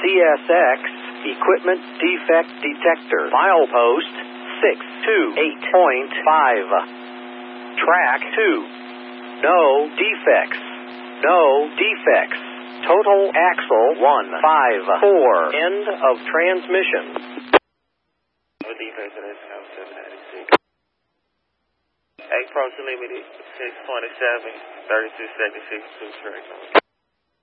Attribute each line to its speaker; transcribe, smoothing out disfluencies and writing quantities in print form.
Speaker 1: CSX Equipment Defect Detector. Milepost 628.5. Track 2. No defects. No defects. Total axle 154. End of transmission.
Speaker 2: No defects in this house 796. Approach limit 627, 36 seconds, 62 track.